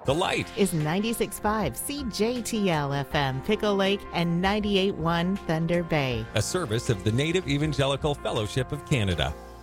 The Light is 96.5 CJTL FM, Pickle Lake, and 98.1 Thunder Bay. a service of the Native Evangelical Fellowship of Canada.